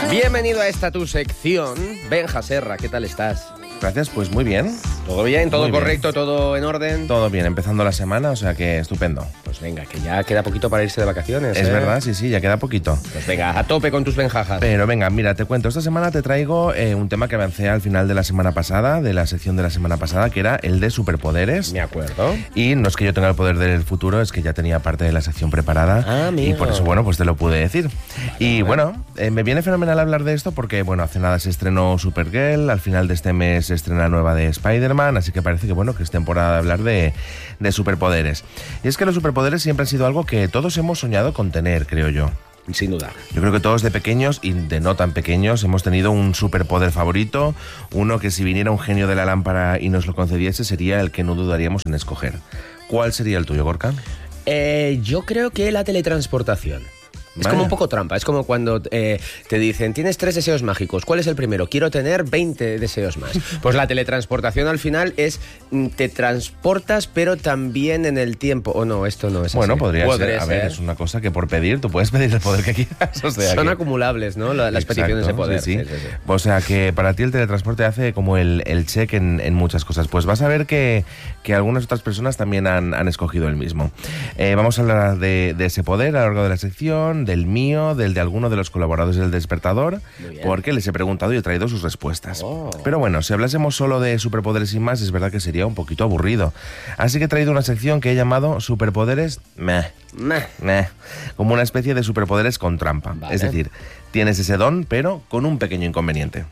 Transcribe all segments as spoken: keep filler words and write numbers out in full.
Bienvenido a esta tu sección. Benja Serra, ¿qué tal estás? Gracias, pues muy bien. ¿Todo bien? ¿Todo Muy bien. correcto? ¿Todo en orden? Todo bien, empezando la semana, o sea que estupendo. Pues venga, que ya queda poquito para irse de vacaciones. Es ¿eh? verdad, sí, sí, ya queda poquito. Pues venga, a tope con tus benjajas. Pero venga, mira, te cuento, esta semana te traigo eh, un tema que avancé al final de la semana pasada, de la sección de la semana pasada, que era el de superpoderes. Me acuerdo. Y no es que yo tenga el poder del futuro, es que ya tenía parte de la sección preparada. Ah, amigo. Y por eso, bueno, pues te lo pude decir. Vale, y vale. bueno, eh, me viene fenomenal hablar de esto porque, bueno, hace nada se estrenó Supergirl, al final de este mes se estrena la nueva de Spider-Man, así que parece que, bueno, que es temporada de hablar de, de superpoderes. Y es que los superpoderes siempre han sido algo que todos hemos soñado con tener, creo yo. Sin duda. Yo creo que todos de pequeños y de no tan pequeños hemos tenido un superpoder favorito, uno que si viniera un genio de la lámpara y nos lo concediese sería el que no dudaríamos en escoger. ¿Cuál sería el tuyo, Gorka? Eh, yo creo que la teletransportación. Es Vaya. como un poco trampa, es como cuando eh, te dicen, tienes tres deseos mágicos, ¿cuál es el primero? Quiero tener veinte deseos más. Pues la teletransportación al final es, te transportas pero también en el tiempo. O no, esto no es Bueno, así. podría, Podría ser. A ser. ver, es una cosa que por pedir, tú puedes pedir el poder que quieras. O sea Son que... acumulables, ¿no? Las Exacto, peticiones de poder. Sí, sí. Sí, sí, sí. O sea que para ti el teletransporte hace como el, el check en, en muchas cosas. Pues vas a ver que, que algunas otras personas también han, han escogido el mismo. Eh, vamos a hablar de, de ese poder a lo largo de la sección, del mío, del de alguno de los colaboradores del Despertador, porque les he preguntado y he traído sus respuestas. Oh. Pero bueno, si hablásemos solo de superpoderes y más, es verdad que sería un poquito aburrido. Así que he traído una sección que he llamado Superpoderes meh. Meh. Meh. Como una especie de superpoderes con trampa. Vale. Es decir, tienes ese don, pero con un pequeño inconveniente.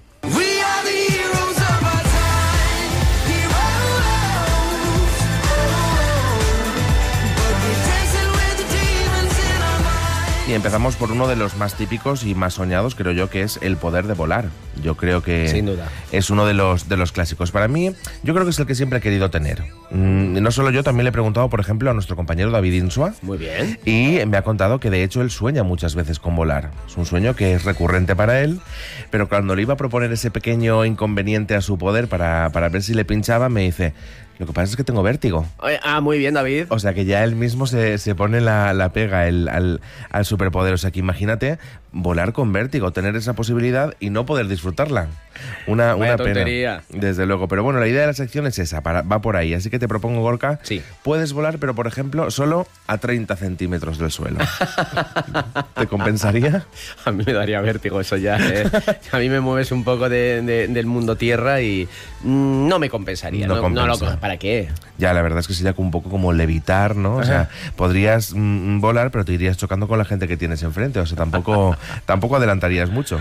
Y empezamos por uno de los más típicos y más soñados, creo yo, que es el poder de volar. Yo creo que Sin duda. es uno de los, de los clásicos. Para mí, yo creo que es el que siempre he querido tener. Mm, no solo yo, también le he preguntado, por ejemplo, a nuestro compañero David Insua. Muy bien. Y me ha contado que de hecho él sueña muchas veces con volar. Es un sueño que es recurrente para él, pero cuando le iba a proponer ese pequeño inconveniente a su poder para, para ver si le pinchaba, me dice... Lo que pasa es que tengo vértigo. Ah, muy bien, David. O sea que ya él mismo se, se pone la, la pega el, al, al superpoder. O sea que imagínate volar con vértigo, tener esa posibilidad y no poder disfrutarla. Una, Vaya una pena. tontería. Desde luego. Pero bueno, la idea de la sección es esa, para, va por ahí. Así que te propongo, Gorka, Sí. puedes volar, pero por ejemplo, solo a treinta centímetros del suelo. ¿Te compensaría? A mí me daría vértigo eso ya. ¿eh? A mí me mueves un poco de, de, del mundo tierra y mm, no me compensaría. No No, compensa. no lo, ¿para qué? Ya, la verdad es que sería un poco como levitar, ¿no? O sea, podrías mm, volar, pero te irías chocando con la gente que tienes enfrente. O sea, tampoco, tampoco adelantarías mucho.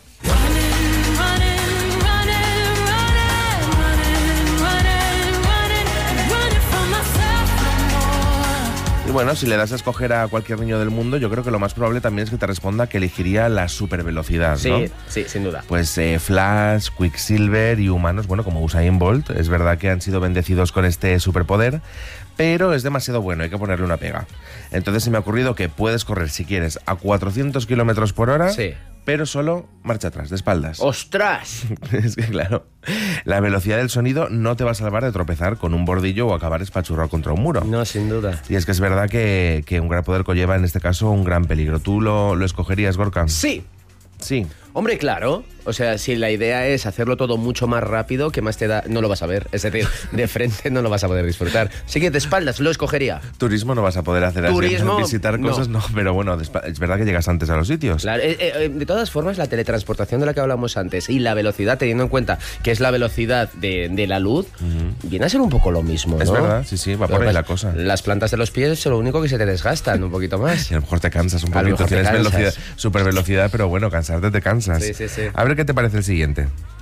Y bueno, si le das a escoger a cualquier niño del mundo, yo creo que lo más probable también es que te responda que elegiría la supervelocidad, Sí, ¿no? sí, sin duda. Pues eh, Flash, Quicksilver y humanos, bueno, como Usain Bolt, es verdad que han sido bendecidos con este superpoder, pero es demasiado bueno, hay que ponerle una pega. Entonces se me ha ocurrido que puedes correr, si quieres, a cuatrocientos kilómetros por hora, Sí. pero solo marcha atrás, de espaldas. ¡Ostras! Es que claro, la velocidad del sonido no te va a salvar de tropezar con un bordillo o acabar espachurrado contra un muro. No, sin duda. Y es que es verdad que, que un gran poder conlleva en este caso un gran peligro. ¿Tú lo, lo escogerías, Gorka? Sí. Sí. Hombre, claro. O sea, si la idea es hacerlo todo mucho más rápido, ¿qué más te da? No lo vas a ver. Es decir, de frente no lo vas a poder disfrutar. Así que de espaldas lo escogería. Turismo no vas a poder hacer. Turismo, así, visitar no. cosas no, pero bueno, es verdad que llegas antes a los sitios. Claro, eh, eh, de todas formas, la teletransportación de la que hablamos antes y la velocidad, teniendo en cuenta que es la velocidad de, de la luz, uh-huh. viene a ser un poco lo mismo, ¿no? Es verdad, sí, sí, va por ahí la cosa. Las plantas de los pies es lo único que se te desgastan un poquito más. Y a lo mejor te cansas un A lo poquito, mejor te tienes cansas. velocidad, super velocidad, pero bueno, cansarte te cansas. Sí, sí, sí. A ver qué te parece el siguiente.